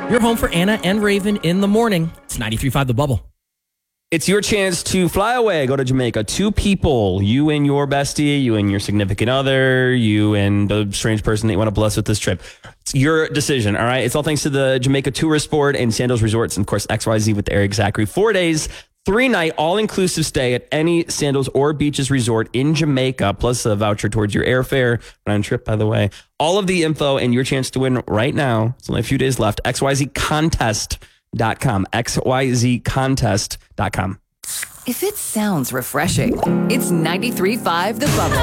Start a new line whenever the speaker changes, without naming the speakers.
Your home for Anna and Raven in the morning. It's 93.5 The Bubble.
It's your chance to fly away, go to Jamaica. 2 people, you and your bestie, you and your significant other, you and the strange person that you want to bless with this trip. It's your decision, all right? It's all thanks to the Jamaica Tourist Board and Sandals Resorts and, of course, XYZ with Eric Zachary. 4 days, 3-night, all-inclusive stay at any Sandals or Beaches resort in Jamaica, plus a voucher towards your airfare. Round trip, by the way. All of the info and your chance to win right now. It's only a few days left. XYZcontest.com. XYZcontest.com.
If it sounds refreshing, it's 93.5 The Bubble.